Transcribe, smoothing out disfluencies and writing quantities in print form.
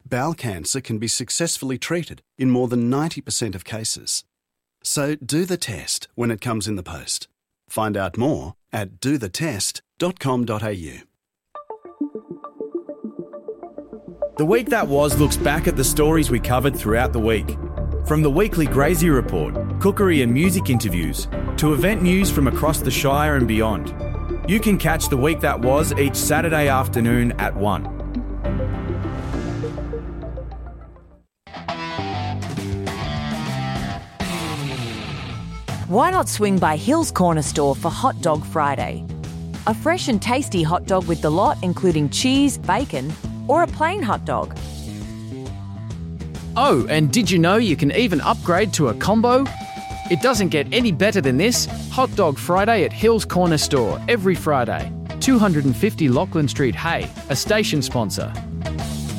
bowel cancer can be successfully treated in more than 90% of cases. So do the test when it comes in the post. Find out more at dothetest.com.au. The Week That Was looks back at the stories we covered throughout the week. From the weekly Grazie Report, cookery and music interviews, to event news from across the Shire and beyond. You can catch The Week That Was each Saturday afternoon at 1. Why not swing by Hill's Corner Store for Hot Dog Friday? A fresh and tasty hot dog with the lot, including cheese, bacon, or a plain hot dog. Oh, and did you know you can even upgrade to a combo? It doesn't get any better than this. Hot Dog Friday at Hill's Corner Store every Friday. 250 Lachlan Street, Hay, a station sponsor.